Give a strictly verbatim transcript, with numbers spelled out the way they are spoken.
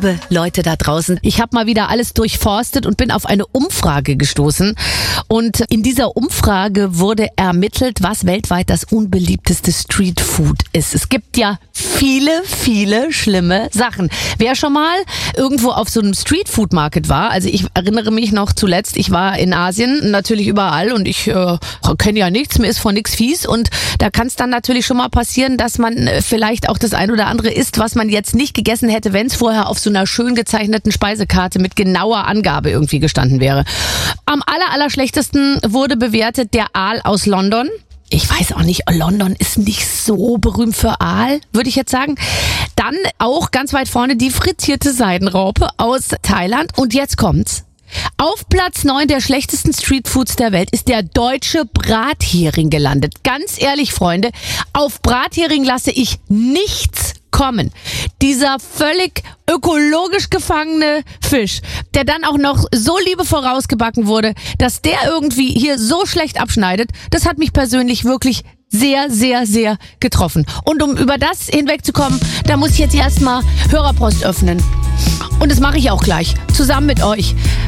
Liebe Leute da draußen, ich habe mal wieder alles durchforstet und bin auf eine Umfrage gestoßen. Und in dieser Umfrage wurde ermittelt, was weltweit das unbeliebteste Streetfood ist. Es gibt ja viele, viele schlimme Sachen. Wer schon mal irgendwo auf so einem Streetfood-Market war, also ich erinnere mich noch zuletzt, ich war in Asien, natürlich überall und ich äh, kenne ja nichts, mir ist von nichts fies und da kann es dann natürlich schon mal passieren, dass man vielleicht auch das ein oder andere isst, was man jetzt nicht gegessen hätte, wenn es vorher auf so einer schön gezeichneten Speisekarte mit genauer Angabe irgendwie gestanden wäre. Am aller, aller schlechtesten wurde bewertet der Aal aus London. Ich weiß auch nicht, London ist nicht so berühmt für Aal, würde ich jetzt sagen. Dann auch ganz weit vorne die frittierte Seidenraupe aus Thailand. Und jetzt kommt's. Auf Platz neun der schlechtesten Streetfoods der Welt ist der deutsche Brathering gelandet. Ganz ehrlich, Freunde, auf Brathering lasse ich nichts kommen. Dieser völlig ökologisch gefangene Fisch, der dann auch noch so liebevoll rausgebacken wurde, dass der irgendwie hier so schlecht abschneidet, das hat mich persönlich wirklich sehr, sehr, sehr getroffen. Und um über das hinwegzukommen, da muss ich jetzt erstmal Hörerpost öffnen. Und das mache ich auch gleich, zusammen mit euch.